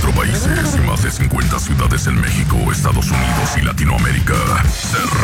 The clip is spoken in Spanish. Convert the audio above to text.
24 países y más de 50 ciudades en México, Estados Unidos y Latinoamérica. Se